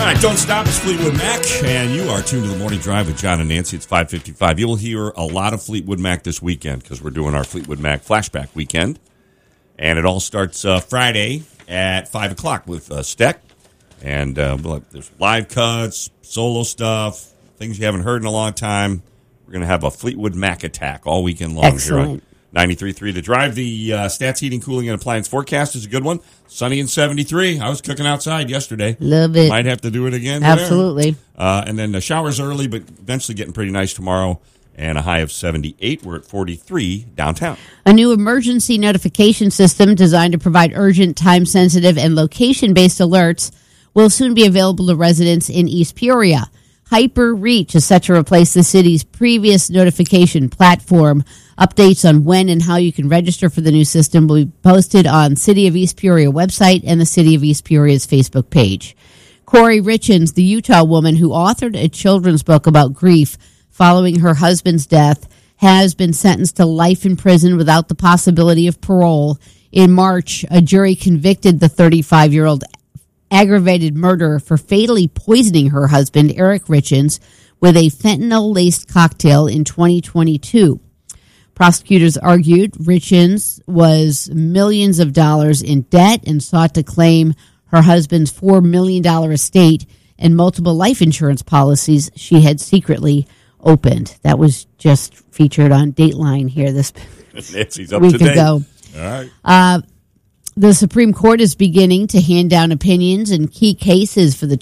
right, don't stop. It's Fleetwood Mac, and you are tuned to the Morning Drive with John and Nancy. It's 5:55. You will hear a lot of Fleetwood Mac this weekend because we're doing our Fleetwood Mac flashback weekend, and it all starts Friday at 5 o'clock with Steck, and there's live cuts, solo stuff, things you haven't heard in a long time. We're going to have a Fleetwood Mac attack all weekend long. Excellent. Here on 93.3 The Drive. The Stats Heating, Cooling, and Appliance forecast is a good one. Sunny and 73. I was cooking outside yesterday. Love it. Might have to do it again. Absolutely. And then the showers early, but eventually getting pretty nice tomorrow. And a high of 78. We're at 43 downtown. A new emergency notification system designed to provide urgent, time-sensitive, and location-based alerts will soon be available to residents in East Peoria. HyperReach is set to replace the city's previous notification platform. Updates on when and how you can register for the new system will be posted on City of East Peoria website and the City of East Peoria's Facebook page. Corey Richens, the Utah woman who authored a children's book about grief following her husband's death, has been sentenced to life in prison without the possibility of parole. In March, a jury convicted the 35-year-old aggravated murderer for fatally poisoning her husband, Eric Richens, with a fentanyl-laced cocktail in 2022. Prosecutors argued Richens was millions of dollars in debt and sought to claim her husband's $4 million estate and multiple life insurance policies she had secretly opened. That was just featured on Dateline here this Nancy's up week to date. ago. All right. The Supreme Court is beginning to hand down opinions in key cases for the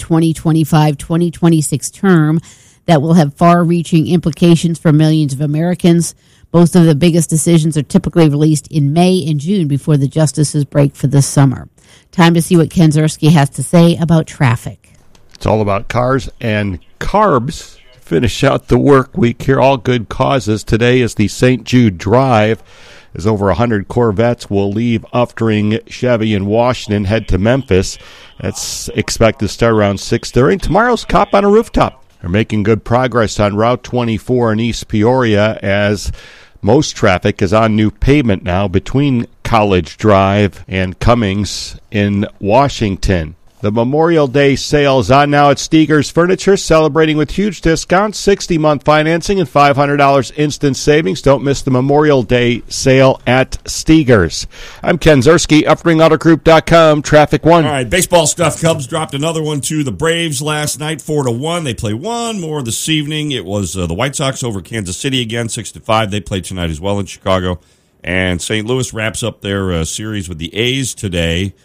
2025-2026 term that will have far-reaching implications for millions of Americans. Most of the biggest decisions are typically released in May and June before the justices break for this summer. Time to see what Ken Ziersky has to say about traffic. It's all about cars and carbs. Finish out the work week here. All good causes. Today is the St. Jude Drive, as over 100 Corvettes will leave Uftring Chevy in Washington, head to Memphis. That's expected to start around 6:30. Tomorrow's Cop on a Rooftop. They're making good progress on Route 24 in East Peoria, as most traffic is on new pavement now between College Drive and Cummings in Washington. The Memorial Day sale is on now at Steger's Furniture, celebrating with huge discounts, 60-month financing, and $500 instant savings. Don't miss the Memorial Day sale at Steger's. I'm Ken Ziersky, UpringAutoGroup.com, Traffic 1. All right, baseball stuff. Cubs dropped another one to the Braves last night, 4-1. They play one more this evening. It was the White Sox over Kansas City again, 6-5. They play tonight as well in Chicago. And St. Louis wraps up their series with the A's today.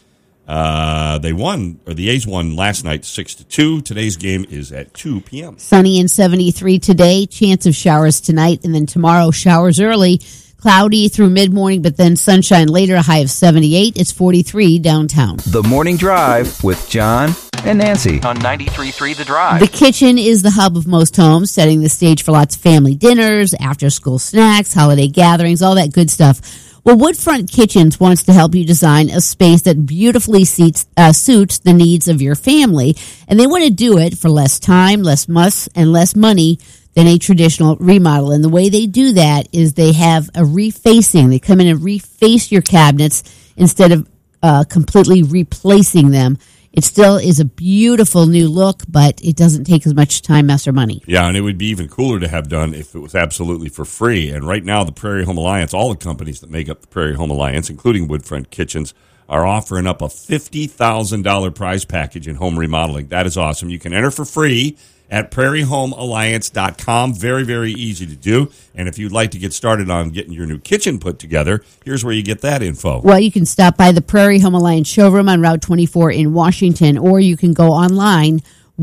The A's won last night 6-2. Today's game is at 2 p.m. Sunny and 73 today. Chance of showers tonight, and then tomorrow showers early. Cloudy through mid-morning, but then sunshine later, a high of 78. It's 43 downtown. The Morning Drive with John and Nancy on 93.3 The Drive. The kitchen is the hub of most homes, setting the stage for lots of family dinners, after-school snacks, holiday gatherings, all that good stuff. Well, Woodfront Kitchens wants to help you design a space that beautifully suits the needs of your family, and they want to do it for less time, less muss, and less money than a traditional remodel. And the way they do that is they have a refacing. They come in and reface your cabinets instead of completely replacing them. It still is a beautiful new look, but it doesn't take as much time, mess, or money. Yeah, and it would be even cooler to have done if it was absolutely for free. And right now, the Prairie Home Alliance, all the companies that make up the Prairie Home Alliance, including Woodfront Kitchens, are offering up a $50,000 prize package in home remodeling. That is awesome. You can enter for free at prairiehomealliance.com. Very, very easy to do. And if you'd like to get started on getting your new kitchen put together, here's where you get that info. Well, you can stop by the Prairie Home Alliance showroom on Route 24 in Washington, or you can go online,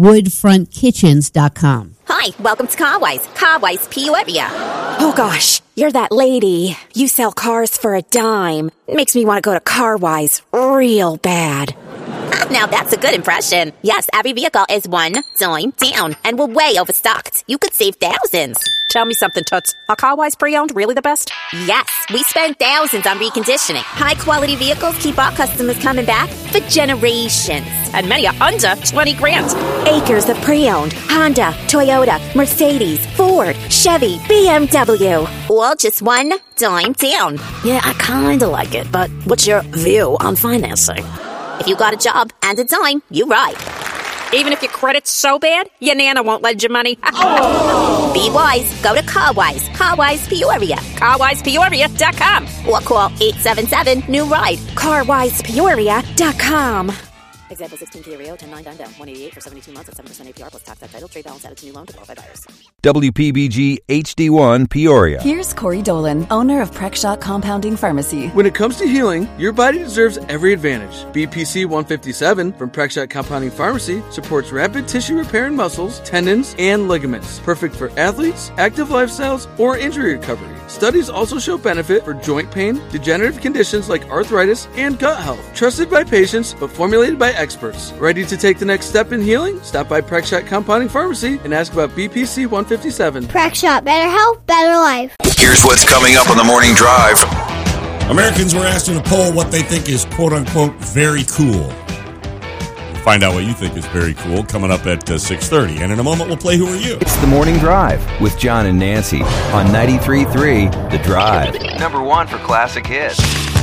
woodfrontkitchens.com. Hi, welcome to Carwise Peoria. Oh gosh, you're that lady. You sell cars for a dime. Makes me want to go to Carwise real bad. Now that's a good impression. Yes, every vehicle is one dime down, and we're way overstocked. You could save thousands. Tell me something, Toots. Are Carwise pre-owned really the best? Yes, we spend thousands on reconditioning. High-quality vehicles keep our customers coming back for generations. And many are under 20 grand. Acres of pre-owned. Honda, Toyota, Mercedes, Ford, Chevy, BMW. All just one dime down. Yeah, I kinda like it, but what's your view on financing? If you got a job and a dime, you're right. Even if your credit's so bad, your Nana won't lend you money. Be wise. Go to CarWise. CarWise Peoria. CarWisePeoria.com. Or call 877-NEW-RIDE. CarWisePeoria.com. Example 16 Kia Rio, 10 9 down, 188 for 72 months at 7% APR plus tax title. Trade balance added to new loan to qualified buyers. WPBG HD1 Peoria. Here's Corey Dolan, owner of Prexshot Compounding Pharmacy. When it comes to healing, your body deserves every advantage. BPC 157 from Prexshot Compounding Pharmacy supports rapid tissue repair in muscles, tendons, and ligaments. Perfect for athletes, active lifestyles, or injury recovery. Studies also show benefit for joint pain, degenerative conditions like arthritis, and gut health. Trusted by patients, but formulated by experts. Ready to take the next step in healing? Stop by Prexshot Compounding Pharmacy and ask about BPC 157. Prexshot, better health, better life. Here's what's coming up on the morning drive. Americans were asked in a poll what they think is quote-unquote very cool. We'll find out what you think is very cool coming up at 6:30. And in a moment, we'll play Who Are You? It's the Morning Drive with John and Nancy on 93.3 The Drive. #1 for classic hits.